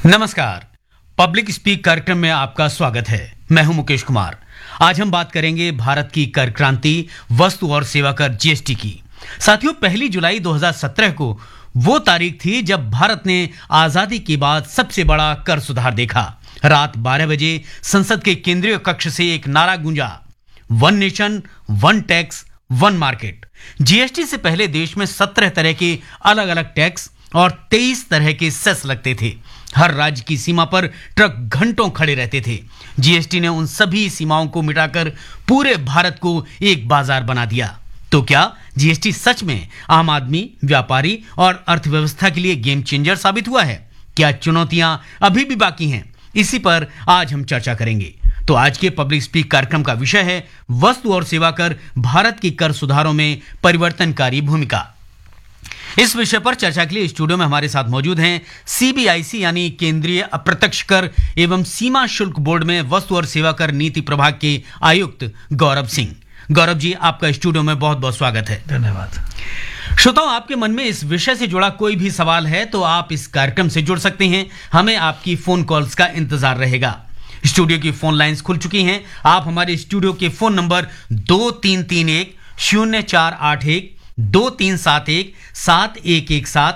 नमस्कार। Public speak कार्यक्रम में आपका स्वागत है। मैं हूं मुकेश कुमार। आज हम बात करेंगे भारत की कर क्रांति वस्तु और सेवा कर जीएसटी की। साथियों, 1 जुलाई 2017 को वो तारीख थी जब भारत ने आजादी के बाद सबसे बड़ा कर सुधार देखा। रात 12 बजे संसद के केंद्रीय कक्ष से एक नारा गूंजा, one nation one tax one market. GST से पहले देश में 17 तरह के अलग अलग टैक्स और 23 तरह के सेस लगते थे। हर राज्य की सीमा पर ट्रक घंटों खड़े रहते थे। जीएसटी ने उन सभी सीमाओं को मिटाकर पूरे भारत को एक बाजार बना दिया। तो क्या जीएसटी सच में आम आदमी, व्यापारी और अर्थव्यवस्था के लिए गेम चेंजर साबित हुआ है? क्या चुनौतियां अभी भी बाकी हैं? इसी पर आज हम चर्चा करेंगे। तो आज के पब्लिक स्पीक कार्यक्रम का विषय है वस्तु और सेवा कर, भारत की कर सुधारों में परिवर्तनकारी भूमिका। इस विषय पर चर्चा के लिए स्टूडियो में हमारे साथ मौजूद हैं सीबीआईसी यानी केंद्रीय अप्रत्यक्ष कर एवं सीमा शुल्क बोर्ड में वस्तु और सेवा कर नीति प्रभाग के आयुक्त गौरव सिंह। गौरव जी, आपका स्टूडियो में बहुत बहुत स्वागत है। धन्यवाद। श्रोताओं, आपके मन में इस विषय से जुड़ा कोई भी सवाल है तो आप इस कार्यक्रम से जुड़ सकते हैं। हमें आपकी फोन कॉल्स का इंतजार रहेगा। स्टूडियो की फोन लाइंस खुल चुकी हैं। आप हमारे स्टूडियो के फोन नंबर 2331 0481 2371 7117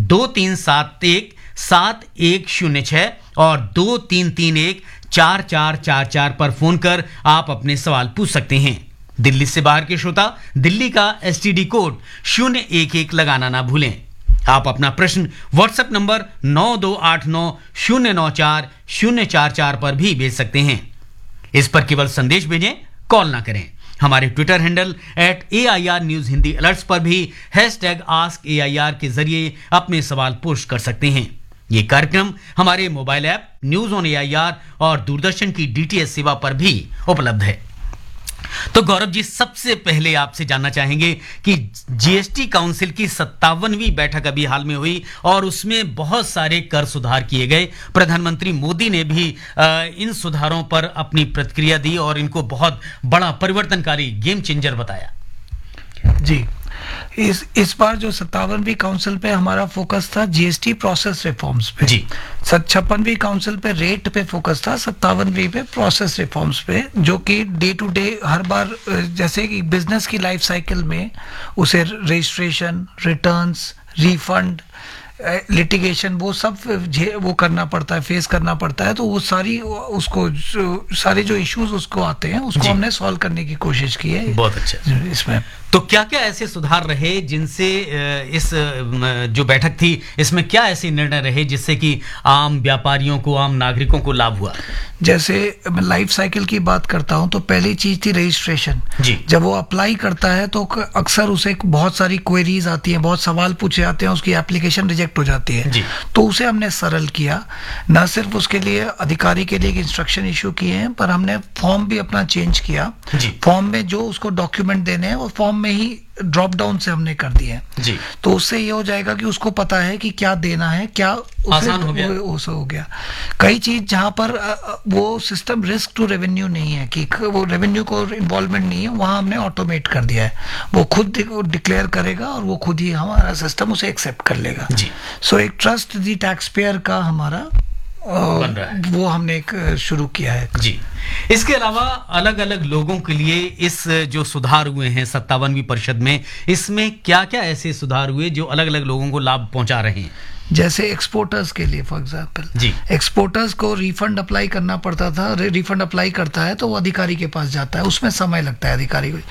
2371 7106 और 2331 4444 पर फोन कर आप अपने सवाल पूछ सकते हैं। दिल्ली से बाहर के श्रोता दिल्ली का एसटीडी कोड 011 लगाना ना भूलें। आप अपना प्रश्न व्हाट्सएप नंबर 9289 094 044 पर भी भेज सकते हैं। इस पर केवल संदेश भेजें, कॉल ना करें। हमारे Twitter handle @AIR news Hindi alerts पर भी #AskAIR के जरिए अपने सवाल पोस्ट कर सकते हैं। ये कार्यक्रम हमारे mobile app news on AIR और दूरदर्शन की DTH सेवा पर भी उपलब्ध है। तो गौरव जी, सबसे पहले आपसे जानना चाहेंगे कि जीएसटी काउंसिल की 57वीं बैठक अभी हाल में हुई और उसमें बहुत सारे कर सुधार किए गए। प्रधानमंत्री मोदी ने भी इन सुधारों पर अपनी प्रतिक्रिया दी और इनको बहुत बड़ा परिवर्तनकारी गेम चेंजर बताया। जी, इस बार जो 57वीं काउंसिल पे हमारा फोकस था जीएसटी प्रोसेस रिफॉर्म्स पे। जी। 56वीं काउंसिल पे रेट पे फोकस था, 57वीं पे प्रोसेस रिफॉर्म्स पे, जो कि डे टू डे हर बार जैसे कि बिजनेस की लाइफ साइकिल में उसे रजिस्ट्रेशन, रिटर्न्स, रिफंड, लिटिगेशन, वो सब वो करना पड़ता है, फेस करना पड़ता है। तो वो सारे जो इश्यूज उसको आते हैं उसको हमने सॉल्व करने की कोशिश की है। बहुत अच्छा। इसमें तो क्या क्या ऐसे सुधार रहे जिनसे इस जो बैठक थी इसमें क्या ऐसे निर्णय रहे जिससे कि आम व्यापारियों को, आम नागरिकों को लाभ हुआ? जैसे मैं लाइफ साइकिल की बात करता हूं तो पहली चीज थी रजिस्ट्रेशन। जब वो अप्लाई करता है तो अक्सर उसे बहुत सारी क्वेरीज आती हैं, बहुत सवाल पूछे जाते हैं, उसकी एप्लीकेशन रिजेक्ट हो जाती है। तो उसे हमने सरल किया। न सिर्फ उसके लिए अधिकारी के लिए इंस्ट्रक्शन इशू किए हैं, पर हमने फॉर्म भी अपना चेंज किया। फॉर्म में जो उसको डॉक्यूमेंट देने हैं वो फॉर्म में ही ड्रॉप डाउन से हमने कर दिए हैं। तो उससे ये हो जाएगा कि उसको पता है कि क्या देना है, क्या आसान हो गया। हो गया। कई चीज जहां पर वो सिस्टम रिस्क टू रेवेन्यू नहीं है कि वो रेवेन्यू को इन्वॉल्वमेंट नहीं है, वहां हमने ऑटोमेट कर दिया है। वो खुद डिक्लेयर करेगा और वो खुद ही हमारा सिस्टम उसे एक्सेप्ट कर लेगा। सो एक ट्रस्ट दी टैक्स पेयर का हमारा बन रहा है। वो हमने एक शुरू किया है। जी। इसके अलावा अलग अलग लोगों के लिए इस जो सुधार हुए हैं 57वीं परिषद में, इसमें क्या क्या ऐसे सुधार हुए जो अलग अलग लोगों को लाभ पहुंचा रहे हैं? जैसे एक्सपोर्टर्स के लिए फॉर एग्जांपल, एक्सपोर्टर्स को रिफंड अप्लाई करना पड़ता था। रिफंड अप्लाई करता है तो वो अधिकारी के पास जाता है, उसमें समय लगता है अधिकारी को।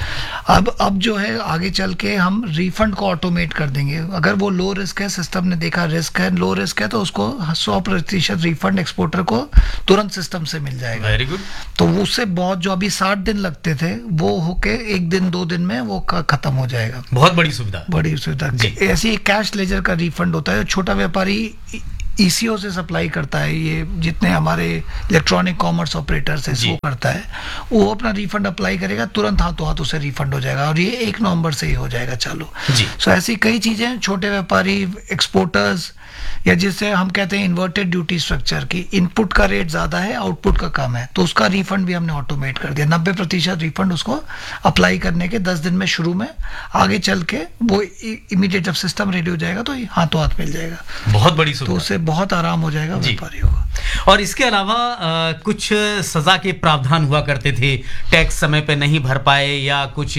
अब जो है आगे चल के हम रिफंड को ऑटोमेट कर देंगे। अगर वो लो रिस्क है, सिस्टम ने देखा रिस्क है, लो रिस्क है, तो उसको 100% रिफंड एक्सपोर्टर को तुरंत सिस्टम से मिल जाएगा। Very good. तो उससे बहुत, जो अभी 60 दिन लगते थे वो होके 1 दिन 2 दिन में वो खत्म हो जाएगा। बहुत बड़ी सुविधा। बड़ी सुविधा। ऐसी कैश लेजर का रिफंड होता है। छोटा व्यापारी ईसीओ से सप्लाई करता है, ये जितने हमारे इलेक्ट्रॉनिक कॉमर्स ऑपरेटर्स है वो करता है, वो अपना रिफंड अप्लाई करेगा, तुरंत हाथों हाथ उसे रिफंड हो जाएगा और ये 1 नवंबर से ही हो जाएगा चालू। सो ऐसी कई चीजें, छोटे व्यापारी, एक्सपोर्टर्स, या जिसे हम कहते हैं इन्वर्टेड ड्यूटी स्ट्रक्चर की, इनपुट का रेट ज्यादा है, आउटपुट का कम है, तो उसका रिफंड भी हमने ऑटोमेट कर दिया। 90% रिफंड उसको अप्लाई करने के 10 दिन में शुरू में, आगे चल के वो इमीडिएट जब सिस्टम रेडी हो जाएगा तो हाथों हाथ मिल जाएगा। बहुत बड़ी सुविधा। तो उससे बहुत आराम हो जाएगा व्यापारियों को। और इसके अलावा कुछ सजा के प्रावधान हुआ करते थे, टैक्स समय पे नहीं भर पाए या कुछ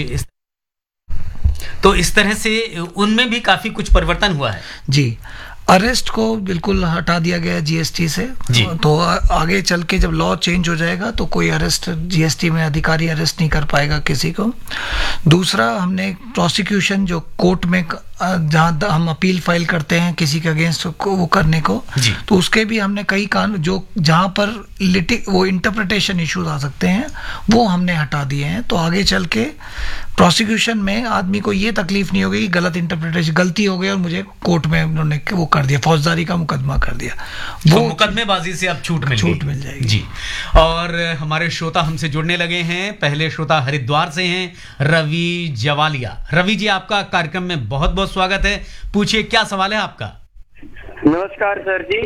तो इस तरह से उनमें भी काफी कुछ परिवर्तन हुआ है। जी, अरेस्ट को बिल्कुल हटा दिया गया जीएसटी से। तो आगे चल के जब लॉ चेंज हो जाएगा तो कोई अरेस्ट जीएसटी में अधिकारी अरेस्ट नहीं कर पाएगा किसी को। दूसरा, हमने प्रोसिक्यूशन जो कोर्ट में जहाँ हम अपील फाइल करते हैं किसी के अगेंस्ट वो करने को, तो उसके भी हमने कई कानून जो जहाँ पर वो इंटरप्रिटेशन इश्यूज आ सकते हैं वो हमने हटा दिए हैं। तो आगे चल के प्रोसिक्यूशन में आदमी को ये तकलीफ नहीं होगी कि गलत इंटरप्रिटेशन, गलती हो गई और मुझे कोर्ट में उन्होंने वो कर दिया, फौजदारी का मुकदमा कर दिया, वो मुकदमेबाजी से अब छूट मिल जाएगी जी। और हमारे श्रोता हमसे जुड़ने लगे हैं। पहले श्रोता हरिद्वार से हैं, रवि जवालिया। रवि जी, आपका कार्यक्रम में बहुत बहुत स्वागत है। पूछिए, क्या सवाल है आपका? नमस्कार सर जी।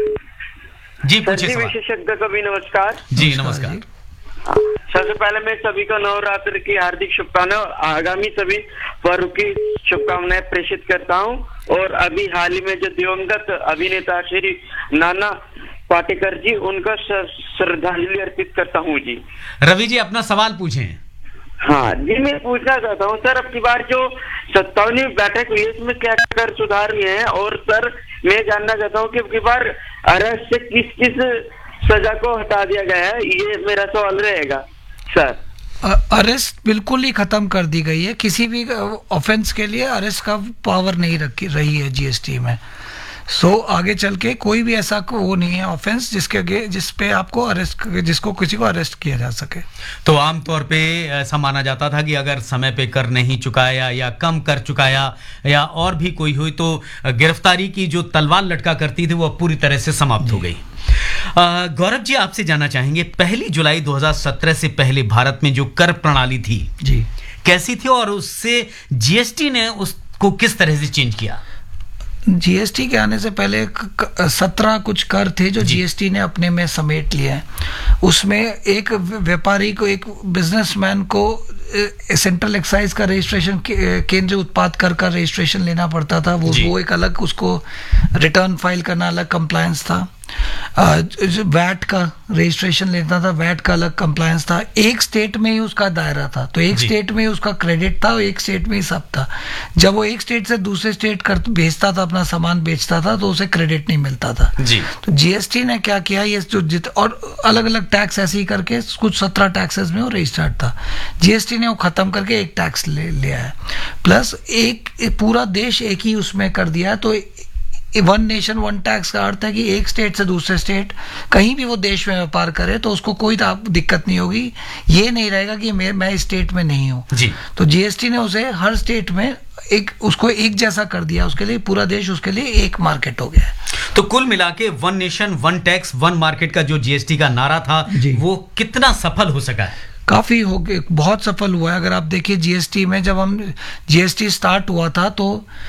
जी पूछिए। विशेषज्ञ को भी नमस्कार जी। नमस्कार। सबसे पहले मैं सभी को नवरात्र की हार्दिक शुभकामनाएं, आगामी सभी पर्व की शुभकामनाएं प्रेषित करता हूं। और अभी हाल ही में जो दिवंगत अभिनेता श्री नाना पाटेकर जी, उनका श्रद्धांजलि अर्पित करता हूं जी। रवि जी, अपना सवाल पूछें। हाँ जी, मैं पूछना चाहता हूँ सर, अब की बार जो 57वीं बैठक हुई है इसमें क्या कर सुधार हुए हैं? और सर मैं जानना चाहता हूँ कि अब की बार अरेस्ट से किस किस सजा को हटा दिया गया है, ये मेरा सवाल रहेगा सर। अरेस्ट बिल्कुल ही खत्म कर दी गई है, किसी भी ऑफेंस के लिए अरेस्ट का पावर नहीं रही है जीएसटी में। आगे चल के कोई भी ऐसा वो नहीं है ऑफेंस जिसपे आपको अरेस्ट, जिसको किसी को अरेस्ट किया जा सके। तो आमतौर पे ऐसा माना जाता था कि अगर समय पे कर नहीं चुकाया या कम कर चुकाया या और भी कोई हुई तो गिरफ्तारी की जो तलवार लटका करती थी वो पूरी तरह से समाप्त हो गई। गौरव जी, आपसे जानना चाहेंगे, 1 जुलाई 2017 से पहले भारत में जो कर प्रणाली थी जी कैसी थी और उससे जीएसटी ने उसको किस तरह से चेंज किया? जीएसटी के आने से पहले 17 कुछ कर थे जो जीएसटी ने अपने में समेट लिए हैं। उसमें एक व्यापारी को, एक बिजनेसमैन को सेंट्रल एक्साइज का रजिस्ट्रेशन, केंद्रीय उत्पाद कर का रजिस्ट्रेशन लेना पड़ता था। वो एक अलग, उसको रिटर्न फाइल करना अलग कंप्लायंस था। वैट का रजिस्ट्रेशन लेना था, वैट का अलग कंप्लायंस था। एक स्टेट में ही उसका दायरा था, तो एक स्टेट में ही उसका क्रेडिट था और एक स्टेट में ही सब था। जब वो एक स्टेट से दूसरे स्टेट भेजता था, अपना सामान बेचता था, तो उसे क्रेडिट नहीं मिलता था जी। तो जीएसटी ने क्या किया, ये जो और अलग अलग टैक्स ऐसे ही करके कुछ 17 टैक्सेस में वो रजिस्टर्ड था। जीएसटी ने वो खत्म करके एक टैक्स ले आया, प्लस एक पूरा देश एक ही उसमें कर दिया। तो 1 नेशन 1 टैक्स का अर्थ है कि एक स्टेट से दूसरे स्टेट कहीं भी वो देश में व्यापार करे तो उसको कोई दिक्कत नहीं होगी। ये नहीं रहेगा कि मैं इस स्टेट में नहीं हूँ जी। तो जीएसटी ने उसे हर स्टेट में उसको एक जैसा कर दिया, उसके लिए पूरा देश उसके लिए एक मार्केट हो गया। तो कुल मिला के 1 नेशन 1 टैक्स 1 मार्केट का जो जीएसटी का नारा था वो कितना सफल हो सका है? काफी हो गए, बहुत सफल हुआ है। अगर आप देखिए जीएसटी में, जब हम जीएसटी स्टार्ट हुआ था तो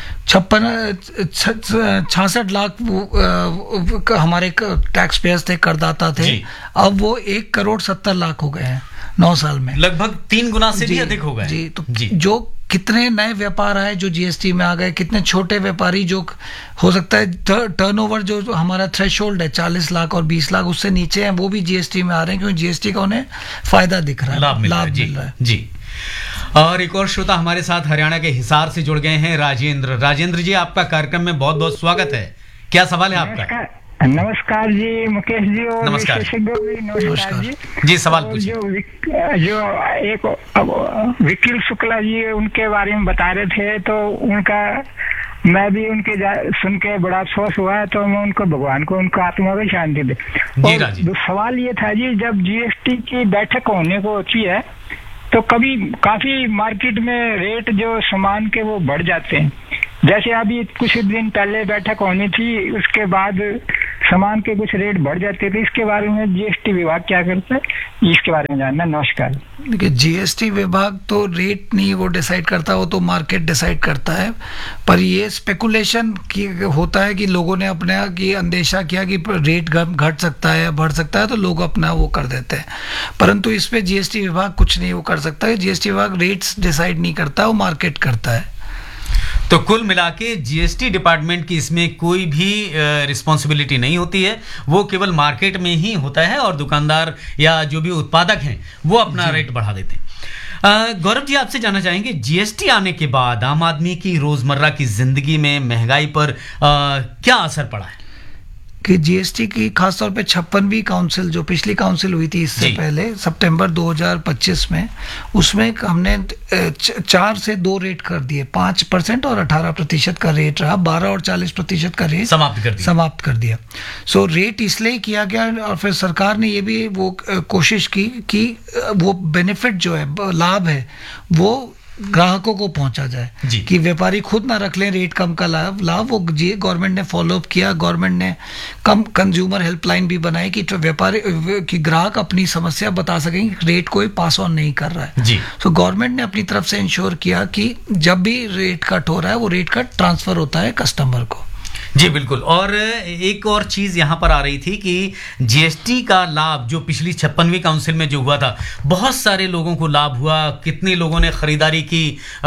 66 लाख हमारे टैक्स पेयर्स थे, करदाता थे। अब वो 1.70 करोड़ हो गए हैं 9 साल में, लगभग 3 गुना से भी अधिक हो गए जी। तो जो कितने नए व्यापार आए जो जीएसटी में आ गए, कितने छोटे व्यापारी जो हो सकता है टर्नओवर जो हमारा थ्रेशोल्ड है 40 लाख और 20 लाख उससे नीचे हैं, वो भी जीएसटी में आ रहे हैं क्योंकि जीएसटी का उन्हें फायदा दिख रहा है, लाभ मिल रहा है जी। और एक और श्रोता हमारे साथ हरियाणा के हिसार से जुड़ गए हैं, राजेंद्र जी, आपका कार्यक्रम में बहुत बहुत स्वागत है। क्या सवाल है आपका? नमस्कार जी मुकेश जी और नमस्कार जी। सवाल पूछिए। जो एक वकील शुक्ला जी उनके बारे में बता रहे थे, तो उनका मैं भी उनके सुन के बड़ा अफसोस हुआ है, तो मैं उनको भगवान को उनका आत्मा को शांति दे। और सवाल ये था जी, जब जीएसटी की बैठक होने को होती है तो कभी काफी मार्केट में रेट जो सामान के वो बढ़ जाते हैं। जैसे अभी कुछ दिन पहले बैठक होनी थी, उसके बाद सामान के कुछ रेट बढ़ जाते थे। इसके बारे में जीएसटी विभाग क्या करता है, इसके बारे में जानना। नमस्कार। देखिए, जीएसटी विभाग तो रेट नहीं वो डिसाइड करता, वो तो मार्केट डिसाइड करता है। पर ये स्पेकुलेशन होता है कि लोगों ने अपने की अंदेशा किया कि रेट घट सकता है या बढ़ सकता है, तो लोग अपना वो कर देते हैं। परंतु इस पे जीएसटी विभाग कुछ नहीं वो कर सकता है। जीएसटी विभाग रेट्स डिसाइड नहीं करता, वो मार्केट करता है। तो कुल मिला के जीएसटी डिपार्टमेंट की इसमें कोई भी रिस्पॉन्सिबिलिटी नहीं होती है, वो केवल मार्केट में ही होता है और दुकानदार या जो भी उत्पादक हैं वो अपना रेट बढ़ा देते हैं। गौरव जी, आपसे जानना चाहेंगे, जीएसटी आने के बाद आम आदमी की रोजमर्रा की जिंदगी में महंगाई पर क्या असर पड़ा है? कि जीएसटी की खासतौर पे 56वीं काउंसिल, जो पिछली काउंसिल हुई थी इससे पहले सितंबर 2025 में, उसमें हमने 4 से 2 रेट कर दिए, 5% और 18% का रेट रहा, 12 और 40% का रेट समाप्त कर दिया। सो रेट इसलिए किया गया और फिर सरकार ने ये भी वो कोशिश की कि वो बेनिफिट जो है, लाभ है, वो ग्राहकों को पहुंचा जाए, कि व्यापारी खुद ना रख लें रेट कम का लाभ। वो गवर्नमेंट ने फॉलो अप किया, गवर्नमेंट ने कंज्यूमर हेल्पलाइन भी बनाई कि व्यापारी कि ग्राहक अपनी समस्या बता सकें, रेट कोई पास ऑन नहीं कर रहा है। तो गवर्नमेंट ने अपनी तरफ से इंश्योर किया कि जब भी रेट कट हो रहा है वो रेट कट ट्रांसफर होता है कस्टमर को। जी बिल्कुल। और एक और चीज यहां पर आ रही थी कि जीएसटी का लाभ जो पिछली 56वीं काउंसिल में जो हुआ था, बहुत सारे लोगों को लाभ हुआ। कितने लोगों ने खरीदारी की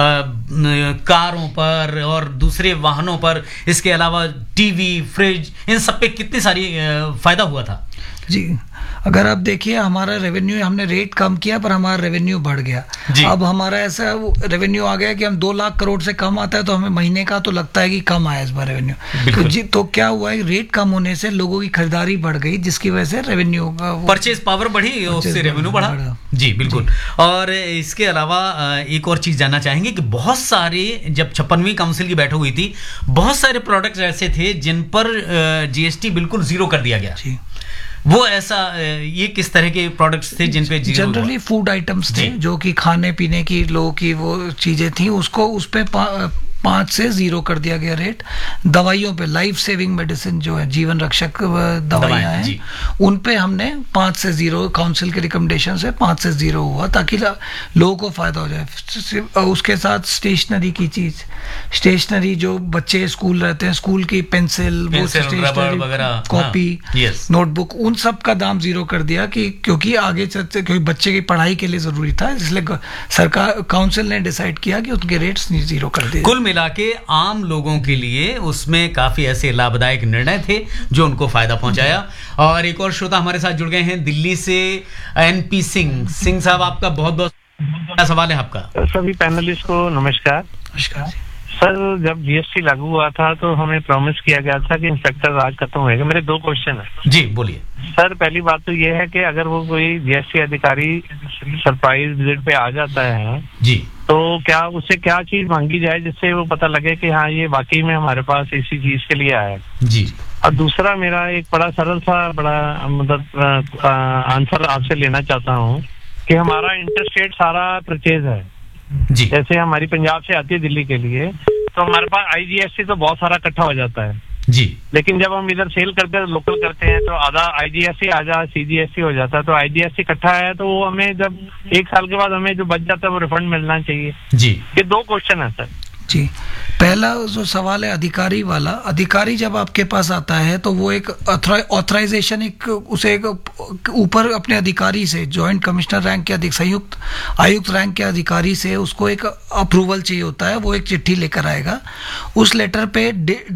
कारों पर और दूसरे वाहनों पर, इसके अलावा टीवी, फ्रिज, इन सब पे कितनी सारी फायदा हुआ था। जी, अगर आप देखिए हमारा रेवेन्यू, हमने रेट कम किया पर हमारा रेवेन्यू बढ़ गया। अब हमारा ऐसा रेवेन्यू आ गया कि हम 2 लाख करोड़ से कम आता है तो हमें महीने का तो लगता है कि कम आया इस बार रेवेन्यू। तो क्या हुआ है, रेट कम होने से लोगों की खरीदारी बढ़ गई, जिसकी वजह से रेवेन्यू, परचेज पावर बढ़ी, उससे रेवेन्यू बढ़ा। जी बिल्कुल। और इसके अलावा एक और चीज जानना चाहेंगे कि बहुत सारे, जब 56वीं काउंसिल की बैठक हुई थी, बहुत सारे प्रोडक्ट्स ऐसे थे जिन पर जीएसटी बिल्कुल जीरो कर दिया गया। वो ऐसा, ये किस तरह के प्रोडक्ट्स थे जिन पे जीरो? जनरली फूड आइटम्स थे, जो कि खाने पीने की लोगों की वो चीजें थी, उसको उस पे 5 से 0 कर दिया गया रेट। दवाइयों पे, लाइफ सेविंग मेडिसिन जो है, जीवन रक्षक दवाइयां हैं, उन पे हमने 5 से 0, काउंसिल के रिकमेंडेशन से 5 से 0 हुआ, ताकि लोगों को फायदा हो जाए। उसके साथ स्टेशनरी की चीज, स्टेशनरी जो बच्चे स्कूल रहते हैं, स्कूल की पेंसिल वगैरह, कॉपी, नोटबुक, उन सब का दाम 0 कर दिया, कि क्योंकि आगे चलते, क्योंकि बच्चे की पढ़ाई के लिए जरूरी था, इसलिए सरकार, काउंसिल ने डिसाइड किया कि उनके रेट्स 0 कर दिए। कुल मिला के आम लोगों के लिए उसमें काफी ऐसे लाभदायक निर्णय थे जो उनको फायदा पहुंचाया। और एक और श्रोता हमारे साथ जुड़ गए हैं दिल्ली से, एनपी सिंह साहब, आपका बहुत बहुत सवाल है आपका। सभी पैनलिस्ट को नमस्कार। नमस्कार सर, जब जीएसटी लागू हुआ था तो हमें प्रॉमिस किया गया था कि इंस्पेक्टर राज खत्म होएगा। मेरे 2 क्वेश्चन है। जी बोलिए सर। पहली बात तो ये है कि अगर वो कोई जीएसटी अधिकारी सरप्राइज विजिट पे आ जाता है जी, तो क्या उससे क्या चीज मांगी जाए जिससे वो पता लगे कि हाँ ये वाकई में हमारे पास इसी चीज के लिए आया जी। और दूसरा, मेरा एक बड़ा सरल सा मतलब आंसर आपसे लेना चाहता हूँ कि हमारा इंटरस्टेट सारा परचेज है जी। जैसे हमारी पंजाब से आती है दिल्ली के लिए, तो हमारे पास आईजीएसटी तो बहुत सारा इकट्ठा हो जाता है जी। लेकिन जब हम इधर सेल करते हैं, लोकल करते हैं, तो आधा आईजीएसटी, आधा सीजीएसटी हो जाता है। तो आईजीएसटी इकट्ठा है तो वो हमें जब 1 साल के बाद हमें जो बच जाता है वो रिफंड मिलना चाहिए जी। ये 2 क्वेश्चन है सर जी। पहला जो सवाल है अधिकारी वाला, अधिकारी जब आपके पास आता है तो वो एक ऑथराइजेशन, उसे एक ऊपर अपने अधिकारी से, जॉइंट कमिश्नर रैंक के संयुक्त आयुक्त रैंक के अधिकारी से उसको एक अप्रूवल चाहिए होता है। वो एक चिट्ठी लेकर आएगा, उस लेटर पे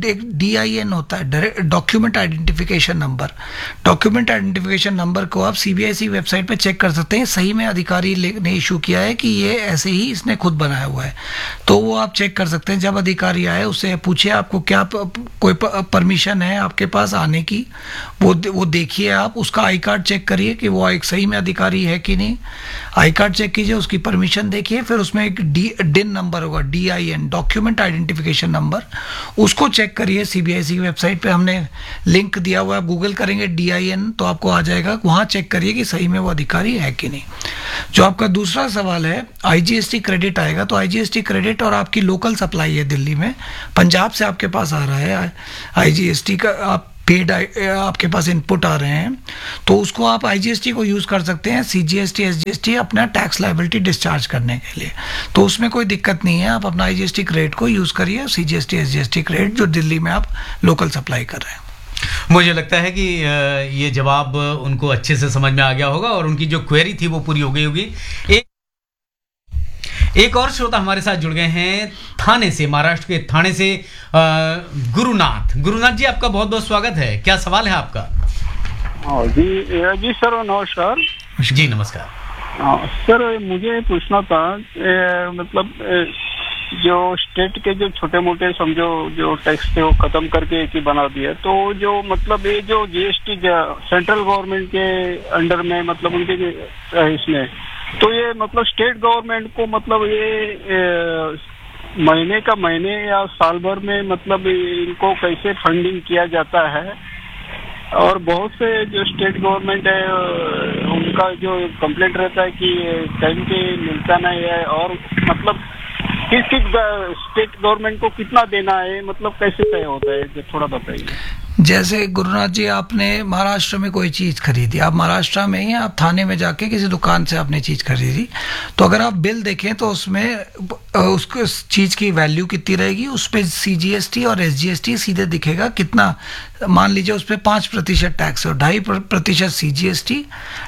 DIN होता है, document identification number. Document identification number को आप CBIC वेबसाइट पे चेक कर सकते हैं, सही में अधिकारी ने इशू किया है कि ये ऐसे ही इसने खुद बनाया हुआ है, तो वो आप चेक कर सकते हैं। जब अधिकारी आए उससे पूछिए आपको क्या कोई परमिशन है आपके पास आने की, वो देखिए, आप उसका आई कार्ड चेक करिए कि वो एक सही में अधिकारी है कि नहीं। आई कार्ड चेक कीजिए, उसकी परमिशन देखिए, फिर उसमें एक DIN नंबर होगा, DIN, डॉक्यूमेंट आइडेंटिफिकेशन नंबर, उसको चेक करिए। CBIC की वेबसाइट पे हमने लिंक दिया हुआ है, गूगल करेंगे DIN तो आपको आ जाएगा, वहां चेक करिए कि सही में वो अधिकारी है कि नहीं। जो आपका दूसरा सवाल है, IGST क्रेडिट आएगा, तो IGST क्रेडिट और आपकी लोकल सप्लाई है दिल्ली में, पंजाब से आपके पास आ रहा है IGST का, आप पेड आपके पास इनपुट आ रहे हैं, तो उसको आप IGST को यूज कर सकते हैं CGST SGST अपना टैक्स लायबिलिटी डिस्चार्ज करने के लिए, तो उसमें कोई दिक्कत नहीं है। आप अपना IGST क्रेडिट को यूज करिए, CGST SGST क्रेडिट जो दिल्ली में आप लोकल सप्लाई कर रहे हैं। मुझे लगता है कि ये जवाब उनको अच्छे से समझ में आ गया होगा और उनकी जो क्वेरी थी वो पूरी हो गई होगी। एक और श्रोता हमारे साथ जुड़ गए हैं थाने से, महाराष्ट्र के थाने से गुरुनाथ जी, आपका बहुत बहुत स्वागत है। क्या सवाल है आपका? जी सर नमस्कार। जी नमस्कार। सर मुझे पूछना था मतलब जो स्टेट के जो छोटे मोटे समझो जो टैक्स थे वो खत्म करके एक ही बना दिया, तो जो मतलब ये जो जीएसटी सेंट्रल गवर्नमेंट के अंडर में मतलब उनके इसमें, तो ये मतलब स्टेट गवर्नमेंट को मतलब ये महीने का महीने या साल भर में मतलब इनको कैसे फंडिंग किया जाता है? और बहुत से जो स्टेट गवर्नमेंट है उनका जो कंप्लेंट रहता है कि टाइम पे मिलता नहीं है, और मतलब किस स्टेट गवर्नमेंट को कितना देना है, मतलब कैसे तय होता है, जो थोड़ा बताइए। जैसे गुरुनाथ जी, आपने महाराष्ट्र में कोई चीज खरीदी, आप महाराष्ट्र में ही आप थाने में जाके किसी दुकान से आपने चीज खरीदी, तो अगर आप बिल देखें तो उसमें उसको चीज की वैल्यू कितनी रहेगी, उस पर सीजीएसटी और एसजीएसटी सीधे दिखेगा कितना। मान लीजिए उस पर 5% टैक्स है और 2.5% सीजीएसटी,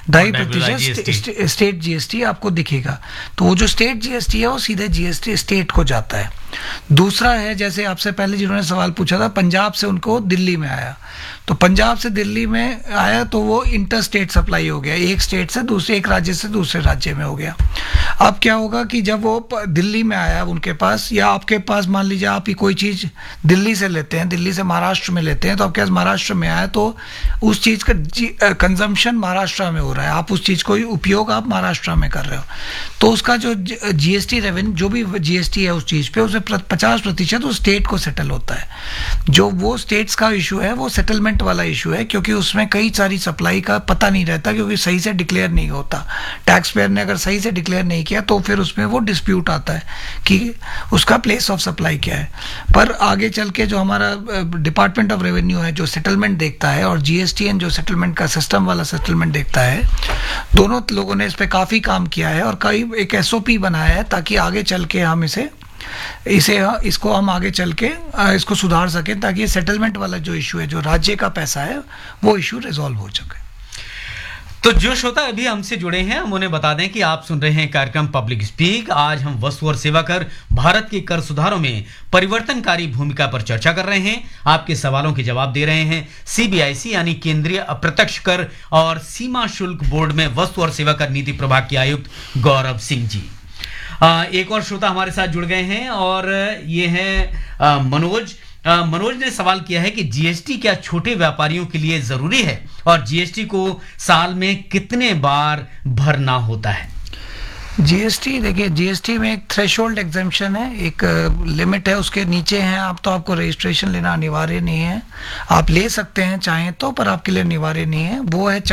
2.5% स्टेट जीएसटी आपको दिखेगा। तो वो जो स्टेट जीएसटी है वो सीधे जीएसटी स्टेट को जाता है। दूसरा है, जैसे आपसे पहले जिन्होंने सवाल पूछा था, पंजाब से उनको दिल्ली में आया, तो पंजाब से दिल्ली में आया तो वो इंटर स्टेट सप्लाई हो गया, एक स्टेट से दूसरे, एक राज्य से दूसरे राज्य में हो गया। अब क्या होगा कि जब वो दिल्ली में आया उनके पास, या आपके पास मान लीजिए आप ही कोई चीज दिल्ली से लेते हैं, दिल्ली से महाराष्ट्र में लेते हैं, तो आपके पास महाराष्ट्र में आया तो उस चीज का कंजम्पशन महाराष्ट्र में हो रहा है, आप उस चीज को उपयोग आप महाराष्ट्र में कर रहे हो, तो उसका जो जीएसटी रेवेन्यू जो भी जीएसटी है उस चीज पे, उसे 50% उस स्टेट को सेटल होता है। जो वो स्टेट्स का इशू है वो सेटलमेंट वाला इशू है, क्योंकि उसमें कई सारी सप्लाई का पता नहीं रहता, क्योंकि सही से डिक्लेयर नहीं होता। टैक्स पेयर ने अगर सही से डिक्लेयर नहीं किया तो फिर उसमें वो डिस्प्यूट आता है कि उसका प्लेस ऑफ सप्लाई क्या है। पर आगे चल के जो हमारा डिपार्टमेंट ऑफ रेवेन्यू है जो सेटलमेंट देखता है, और जीएसटीएन जो सेटलमेंट का सिस्टम वाला सेटलमेंट देखता है, दोनों लोगों ने इस पे काफी काम किया है और कई एक एसओपी बनाया है ताकि आगे चल के हम इसको हम आगे चल के इसको सुधार सकें, ताकि ये सेटलमेंट वाला जो इशू है, जो राज्य का पैसा है, वो इशू रिजॉल्व हो सके। तो जो श्रोता अभी हमसे जुड़े हैं, हम उन्हें बता दें कि आप सुन रहे हैं कार्यक्रम पब्लिक स्पीक। आज हम वस्तु और सेवा कर भारत के कर सुधारों में परिवर्तनकारी भूमिका पर चर्चा कर रहे हैं। आपके सवालों के जवाब दे रहे हैं सीबीआईसी यानी केंद्रीय अप्रत्यक्ष कर और सीमा शुल्क बोर्ड में वस्तु और सेवा कर नीति प्रभाग के आयुक्त गौरव सिंह जी। एक और श्रोता हमारे साथ जुड़ गए हैं और ये है मनोज ने सवाल किया है कि जीएसटी क्या छोटे व्यापारियों के लिए जरूरी है, और जीएसटी को साल में कितने बार भरना होता है? जीएसटी देखिए, जीएसटी में एक थ्रेशोल्ड एग्जेम्पशन है, एक लिमिट है, उसके नीचे हैं आप तो आपको रजिस्ट्रेशन लेना अनिवार्य नहीं है। आप ले सकते हैं चाहें तो, पर आपके लिए अनिवार्य नहीं है। वो है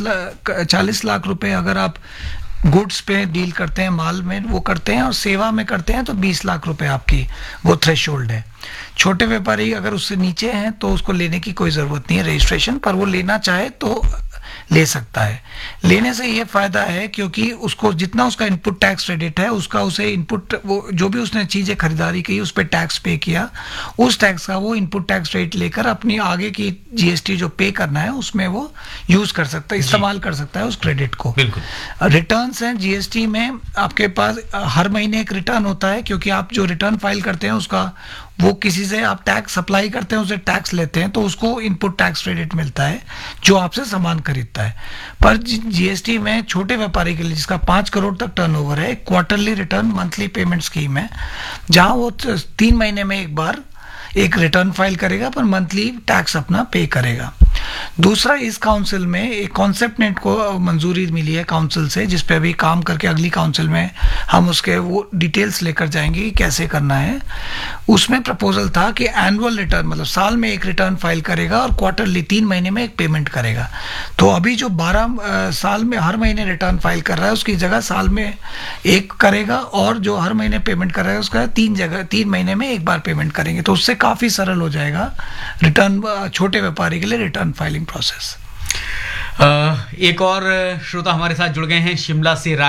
40 लाख रुपए अगर आप गुड्स पे डील करते हैं, माल में वो करते हैं, और सेवा में करते हैं तो 20 लाख रुपए आपकी वो थ्रेशोल्ड है। छोटे व्यापारी अगर उससे नीचे हैं तो उसको लेने की कोई ज़रूरत नहीं है रजिस्ट्रेशन, पर वो लेना चाहे तो ले सकता है। लेने से ये फायदा है क्योंकि उसको जितना उसका इनपुट टैक्स क्रेडिट है, उसका उसे इनपुट वो जो भी उसने चीज़ें खरीदारी की उस पर टैक्स पे किया, उस टैक्स का वो इनपुट टैक्स क्रेडिट लेकर अपनी आगे की जीएसटी जो पे करना है उसमें वो यूज कर सकता है, इस्तेमाल कर सकता है उस क्रेडिट को। रिटर्न्स हैं जीएसटी में, आपके पास हर महीने एक रिटर्न होता है, क्योंकि आप जो रिटर्न फाइल करते हैं उसका वो किसी से आप टैक्स सप्लाई करते हैं, उसे टैक्स लेते हैं तो उसको इनपुट टैक्स क्रेडिट मिलता है जो आपसे सामान खरीदता है। पर जीएसटी में छोटे व्यापारी के लिए जिसका 5 करोड़ तक टर्नओवर है, quarterly return monthly payment scheme है, जहां वो 3 महीने में एक बार एक रिटर्न फाइल करेगा पर मंथली टैक्स अपना पे करेगा। दूसरा, इस काउंसिल में एक कॉन्सेप्ट नेट को मंजूरी मिली है काउंसिल से, जिस पे अभी काम करके अगली काउंसिल में हम उसके वो डिटेल्स लेकर जाएंगे कि कैसे करना है। उसमें प्रपोजल था कि एनुअल रिटर्न मतलब साल में एक रिटर्न फाइल करेगा और क्वार्टरली 3 महीने में एक पेमेंट करेगा। तो अभी जो 12 साल में हर महीने रिटर्न फाइल कर रहा है उसकी जगह साल में एक करेगा, और जो हर महीने पेमेंट कर रहा है उसका 3 महीने में एक बार पेमेंट करेंगे। तो उससे काफी सरल हो जाएगा रिटर्न, छोटे व्यापारी के लिए रिटर्न फाइलिंग प्रोसेस। एक और श्रोता हमारे साथ जुड़ गए हैं शिमला से।